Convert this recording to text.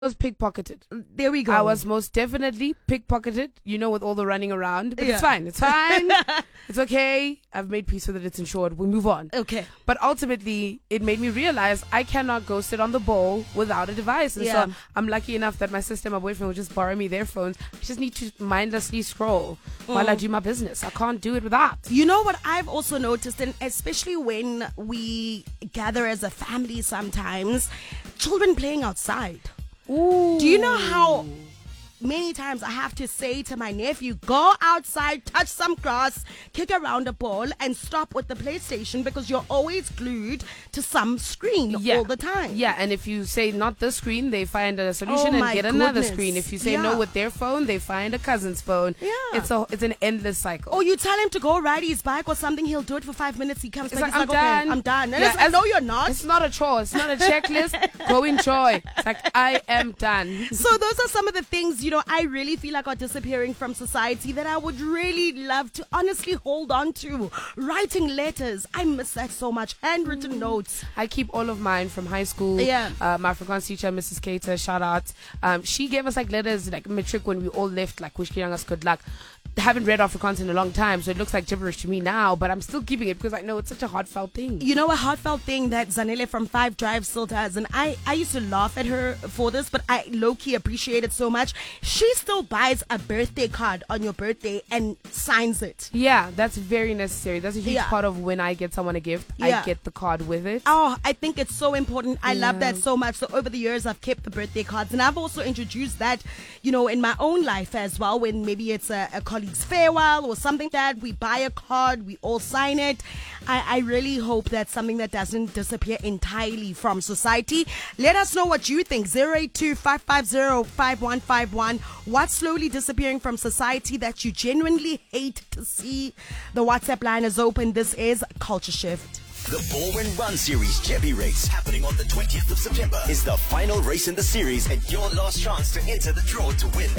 was pickpocketed. There we go. I was most definitely pickpocketed, with all the running around. But Yeah. it's fine. It's fine. It's okay. I've made peace with it. It's insured. We move on. Okay. But ultimately, it made me realize I cannot go sit on the ball without a device. And Yeah. so I'm lucky enough that my sister and my boyfriend will just borrow me their phones. I just need to mindlessly scroll while I do my business. I can't do it without. You know what I've also noticed, and especially when we gather as a family sometimes, children playing outside. Ooh. Do you know how many times I have to say to my nephew, go outside, touch some grass, kick around a ball, and stop with the PlayStation because you're always glued to some screen all the time. Yeah, and if you say not this screen, they find a solution and my get another goodness. screen. If you say Yeah. no with their phone, they find a cousin's phone. Yeah. It's an endless cycle. Or you tell him to go ride his bike or something, he'll do it for 5 minutes, he comes back, like, he's I'm like, okay, done. I'm done. And Yeah, it's like, no, you're not. It's not a chore. It's not a checklist. Go enjoy. It's like, I am done. So those are some of the things, I really feel like are disappearing from society that I would really love to honestly hold on to. Writing letters. I miss that so much. Handwritten notes. I keep all of mine from high school. Yeah. My Afrikaans teacher, Mrs. Cater, shout out. She gave us letters matric when we all left, wishing us good luck. Haven't read Afrikaans in a long time, so it looks like gibberish to me now, but I'm still keeping it because I know it's such a heartfelt thing. You know, a heartfelt thing that Zanele from Five Drive still does, and I used to laugh at her for this, but I low-key appreciate it so much. She still buys a birthday card on your birthday and signs it. Yeah, that's very necessary. That's a huge Yeah. part of when I get someone a gift. Yeah. I get the card with it. Oh, I think it's so important. I love that so much. So over the years, I've kept the birthday cards, and I've also introduced that, in my own life as well. When maybe it's a colleague's farewell or something that we buy a card, we all sign it. I really hope that's something that doesn't disappear entirely from society. Let us know what you think. 082-550-5151. What's slowly disappearing from society that you genuinely hate to see? The WhatsApp line is open. This is Culture Shift. The Baldwin Run Series Jeppy Race, happening on the 20th of September, is the final race in the series and your last chance to enter the draw to win